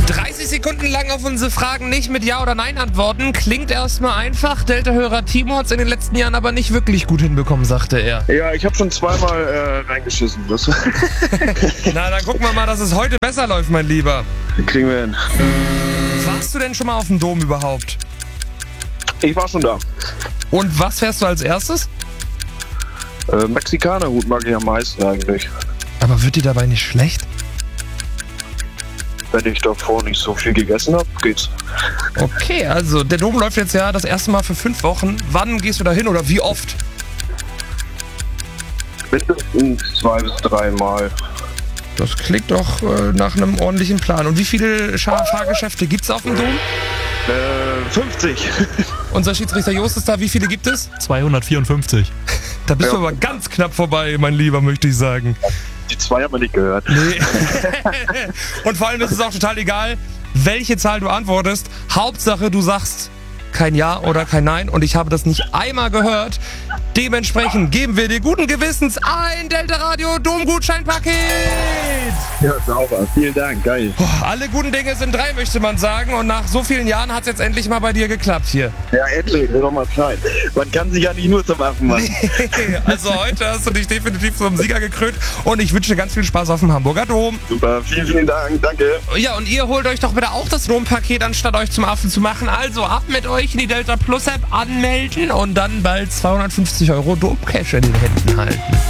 30 Sekunden lang auf unsere Fragen nicht mit Ja oder Nein antworten. Klingt erstmal einfach. Delta-Hörer Timo hat es in den letzten Jahren aber nicht wirklich gut hinbekommen, sagte er. Ja, ich habe schon zweimal reingeschissen. Das Na, dann gucken wir mal, dass es heute besser läuft, mein Lieber. kriegen wir hin. Warst du denn schon mal auf dem Dom überhaupt? Ich war schon da. Und was fährst du als erstes? Mexikanerhut mag ich am meisten eigentlich. Aber wird dir dabei nicht schlecht? Wenn ich davor nicht so viel gegessen habe, geht's. Okay, also der Dom läuft jetzt ja das erste Mal für 5 Wochen. Wann gehst du da hin oder wie oft? Mindestens 2 bis 3 Mal. Das klingt doch nach einem ordentlichen Plan. Und wie viele Fahrgeschäfte gibt es auf dem Dom? 50. Unser Schiedsrichter Jost ist da. Wie viele gibt es? 254. Da bist du aber ganz knapp vorbei, mein Lieber, möchte ich sagen. Die 2 haben wir nicht gehört. Nee. Und vor allem ist es auch total egal, welche Zahl du antwortest. Hauptsache, du sagst kein Ja oder kein Nein. Und ich habe das nicht einmal gehört. Dementsprechend geben wir dir guten Gewissens ein Delta Radio Domgutscheinpaket. Ja, sauber. Vielen Dank. Geil. Alle guten Dinge sind 3, möchte man sagen. Und nach so vielen Jahren hat es jetzt endlich mal bei dir geklappt hier. Ja, endlich. Wird doch mal Zeit. Man kann sich ja nicht nur zum Affen machen. Also heute hast du dich definitiv zum Sieger gekrönt. Und ich wünsche dir ganz viel Spaß auf dem Hamburger Dom. Super. Vielen, vielen Dank. Danke. Ja, und ihr holt euch doch bitte auch das Dompaket, anstatt euch zum Affen zu machen. Also ab mit euch in die Delta Plus App anmelden und dann bald 250 € Domcash in den Händen halten.